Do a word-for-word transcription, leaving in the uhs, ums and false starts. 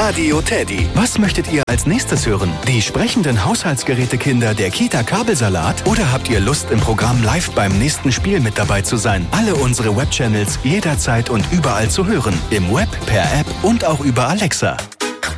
Radio Teddy. Was möchtet ihr als nächstes hören? Die sprechenden Haushaltsgerätekinder, der Kita-Kabelsalat? Oder habt ihr Lust, im Programm live beim nächsten Spiel mit dabei zu sein? Alle unsere Webchannels jederzeit und überall zu hören. Im Web, per App und auch über Alexa.